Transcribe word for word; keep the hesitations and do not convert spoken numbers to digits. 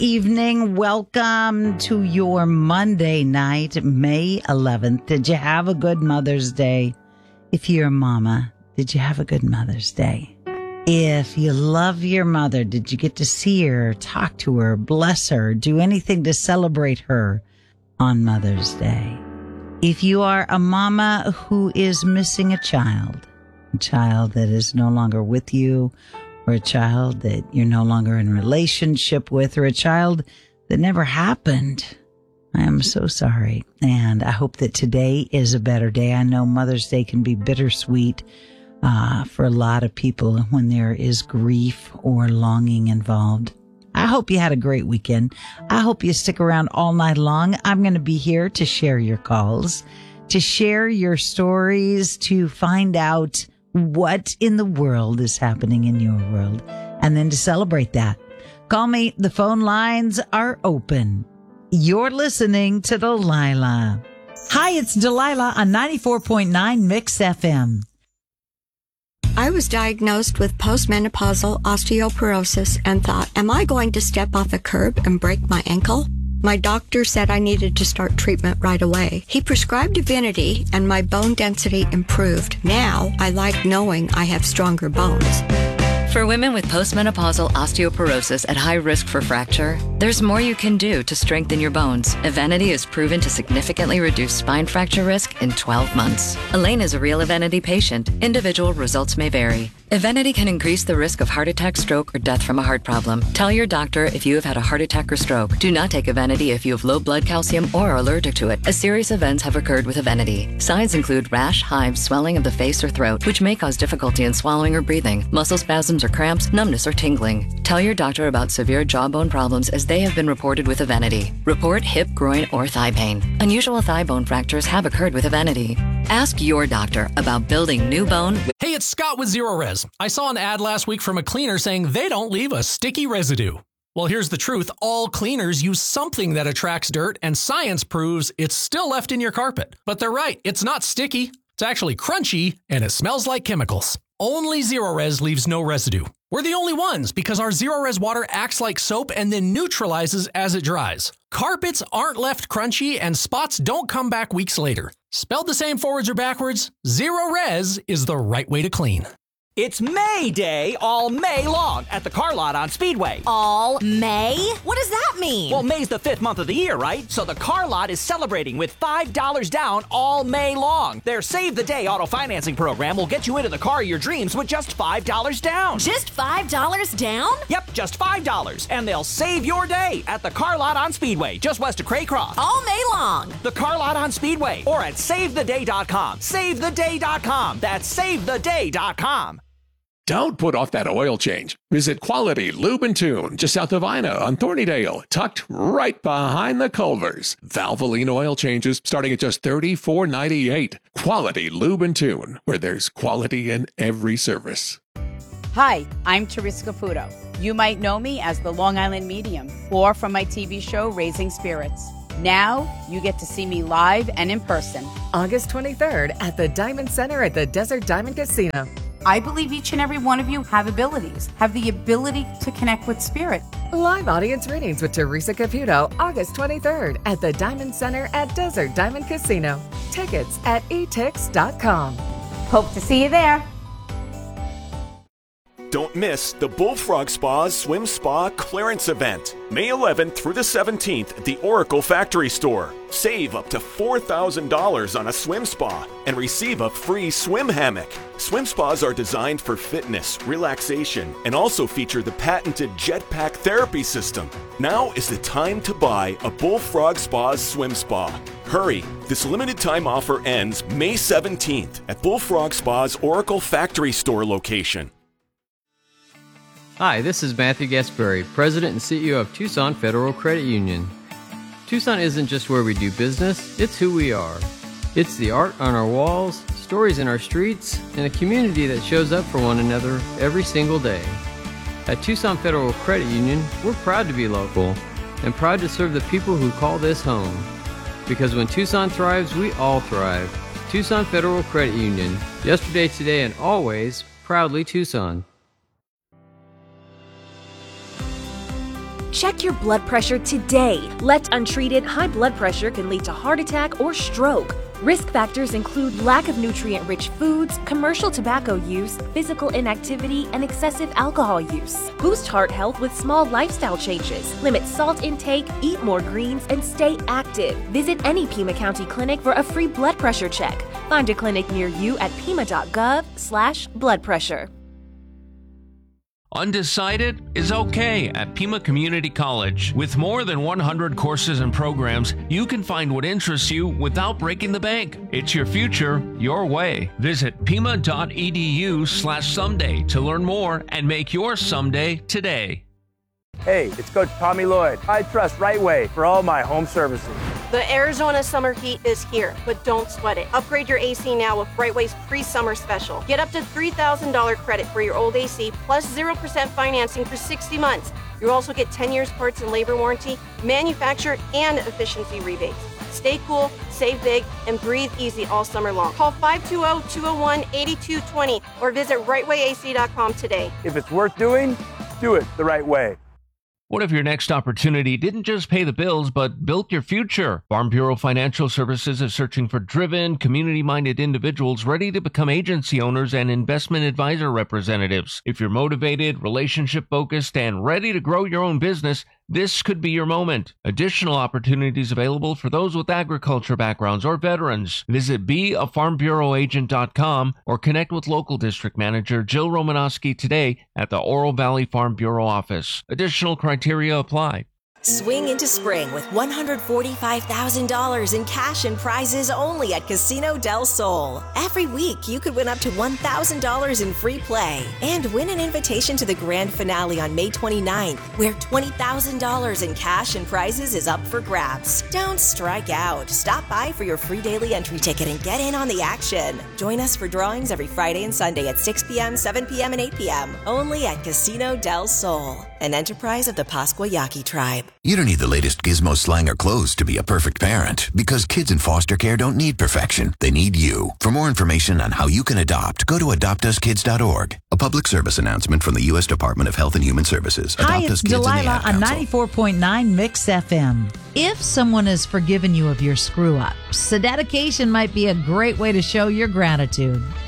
evening. Welcome to your Monday night, May eleventh. Did you have a good Mother's Day? If you're a mama, did you have a good Mother's Day? If you love your mother, did you get to see her, talk to her, bless her, do anything to celebrate her on Mother's Day? If you are a mama who is missing a child, a child that is no longer with you, or a child that you're no longer in a relationship with, or a child that never happened, I am so sorry. And I hope that today is a better day. I know Mother's Day can be bittersweet uh, for a lot of people when there is grief or longing involved. I hope you had a great weekend. I hope you stick around all night long. I'm going to be here to share your calls, to share your stories, to find out what in the world is happening in your world, and then to celebrate that. Call me. The phone lines are open. You're listening to Delilah. Hi, it's Delilah on ninety-four point nine Mix F M. I was diagnosed with postmenopausal osteoporosis and thought, am I going to step off a curb and break my ankle? My doctor said I needed to start treatment right away. He prescribed Divinity and my bone density improved. Now I like knowing I have stronger bones. For women with postmenopausal osteoporosis at high risk for fracture, there's more you can do to strengthen your bones. Evenity is proven to significantly reduce spine fracture risk in twelve months. Elaine is a real Evenity patient. Individual results may vary. Evenity can increase the risk of heart attack, stroke, or death from a heart problem. Tell your doctor if you have had a heart attack or stroke. Do not take Evenity if you have low blood calcium or are allergic to it, as serious events have occurred with Evenity. Signs include rash, hives, swelling of the face or throat, which may cause difficulty in swallowing or breathing, muscle spasms or cramps, numbness or tingling. Tell your doctor about severe jawbone problems as they have been reported with Evenity. Report hip, groin, or thigh pain. Unusual thigh bone fractures have occurred with Evenity. Ask your doctor about building new bone. Hey, it's Scott with Zero Res. I saw an ad last week from a cleaner saying they don't leave a sticky residue. Well, here's the truth. All cleaners use something that attracts dirt, and science proves it's still left in your carpet. But they're right. It's not sticky. It's actually crunchy, and it smells like chemicals. Only Zero Res leaves no residue. We're the only ones because our Zero Res water acts like soap and then neutralizes as it dries. Carpets aren't left crunchy and spots don't come back weeks later. Spelled the same forwards or backwards, Zero Res is the right way to clean. It's May Day all May long at the car lot on Speedway. All May? What does that mean? Well, May's the fifth month of the year, right? So the car lot is celebrating with five dollars down all May long. Their Save the Day auto financing program will get you into the car of your dreams with just five dollars down. Just five dollars down? Yep, just five dollars. And they'll save your day at the car lot on Speedway, just west of Craycroft. All May long. The car lot on Speedway or at save the day dot com. save the day dot com. That's save the day dot com. Don't put off that oil change. Visit Quality Lube and Tune just south of Ina on Thornydale, tucked right behind the Culvers. Valvoline oil changes starting at just thirty-four ninety-eight. Quality Lube and Tune, where there's quality in every service. Hi, I'm Teresa Caputo. You might know me as the Long Island Medium or from my T V show Raising Spirits. Now you get to see me live and in person. August twenty-third at the Diamond Center at the Desert Diamond Casino. I believe each and every one of you have abilities, have the ability to connect with spirit. Live audience readings with Teresa Caputo, August twenty-third at the Diamond Center at Desert Diamond Casino. Tickets at e tix dot com. Hope to see you there. Don't miss the Bullfrog Spa's Swim Spa Clearance Event, May eleventh through the seventeenth at the Oracle Factory Store. Save up to four thousand dollars on a swim spa and receive a free swim hammock. Swim spas are designed for fitness, relaxation, and also feature the patented Jetpack therapy system. Now is the time to buy a Bullfrog Spa's Swim Spa. Hurry! This limited time offer ends May seventeenth at Bullfrog Spa's Oracle Factory Store location. Hi, this is Matthew Gasbury, President and C E O of Tucson Federal Credit Union. Tucson isn't just where we do business, it's who we are. It's the art on our walls, stories in our streets, and a community that shows up for one another every single day. At Tucson Federal Credit Union, we're proud to be local and proud to serve the people who call this home. Because when Tucson thrives, we all thrive. Tucson Federal Credit Union. Yesterday, today, and always, proudly Tucson. Check your blood pressure today. Left untreated, high blood pressure can lead to heart attack or stroke. Risk factors include lack of nutrient-rich foods, commercial tobacco use, physical inactivity, and excessive alcohol use. Boost heart health with small lifestyle changes. Limit salt intake, eat more greens, and stay active. Visit any Pima County clinic for a free blood pressure check. Find a clinic near you at pima.gov slash blood pressure. Undecided is okay at Pima Community College. With more than one hundred courses and programs, you can find what interests you without breaking the bank. It's your future, your way. Visit pima.edu slash someday to learn more and make your someday today. Hey, it's Coach Tommy Lloyd. I trust Right Way for all my home services. The Arizona summer heat is here, but don't sweat it. Upgrade your A C now with Right Way's pre-summer special. Get up to three thousand dollars credit for your old A C plus zero percent financing for sixty months. You'll also get ten years parts and labor warranty, manufacturer and efficiency rebates. Stay cool, save big, and breathe easy all summer long. Call five two zero, two zero one, eight two two zero or visit right way A C dot com today. If it's worth doing, do it the right way. What if your next opportunity didn't just pay the bills, but built your future? Farm Bureau Financial Services is searching for driven, community-minded individuals ready to become agency owners and investment advisor representatives. If you're motivated, relationship-focused, and ready to grow your own business, this could be your moment. Additional opportunities available for those with agriculture backgrounds or veterans. Visit be a farm bureau agent dot com or connect with local district manager Jill Romanowski today at the Oro Valley Farm Bureau office. Additional criteria apply. Swing into spring with one hundred forty-five thousand dollars in cash and prizes only at Casino Del Sol. Every week, you could win up to one thousand dollars in free play and win an invitation to the grand finale on May twenty-ninth, where twenty thousand dollars in cash and prizes is up for grabs. Don't strike out. Stop by for your free daily entry ticket and get in on the action. Join us for drawings every Friday and Sunday at six p.m., seven p.m., and eight p.m. only at Casino Del Sol, an enterprise of the Pascua Yaqui tribe. You don't need the latest gizmo, slang, or clothes to be a perfect parent, because kids in foster care don't need perfection. They need you. For more information on how you can adopt, go to adopt us kids dot org. A public service announcement from the U S Department of Health and Human Services. Hi, Adopt it's Us Kids and the Delilah Ad on Council. ninety-four point nine Mix F M. If someone has forgiven you of your screw-ups, the dedication might be a great way to show your gratitude.